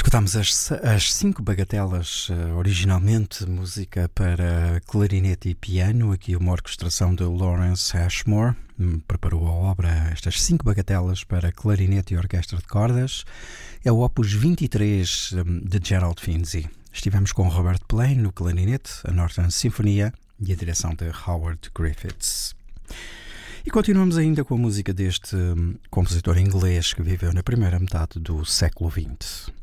Escutámos as cinco bagatelas, originalmente música para clarinete e piano. Aqui uma orquestração de Lawrence Ashmore preparou a obra, estas cinco bagatelas para clarinete e orquestra de cordas. É o Opus 23 de Gerald Finzi. Estivemos com Robert Plane no clarinete, a Northern Sinfonia e a direção de Howard Griffiths. E continuamos ainda com a música deste compositor inglês que viveu na primeira metade do século XX.